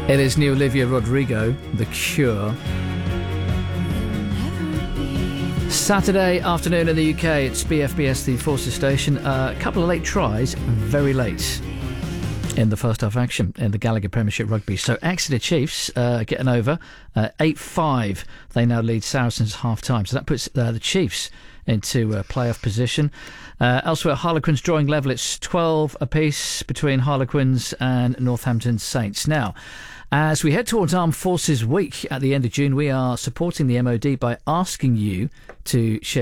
It is new Olivia Rodrigo, The Cure. Saturday afternoon in the UK, it's BFBS, the Forces station. A couple of late tries, very late in the first half action in the Gallagher Premiership Rugby. So Exeter Chiefs getting over 8-5. They now lead Saracens half-time. So that puts the Chiefs into playoff position. Elsewhere, Harlequins drawing level. It's 12 apiece between Harlequins and Northampton Saints. Now, as we head towards Armed Forces Week at the end of June, we are supporting the MOD by asking you to share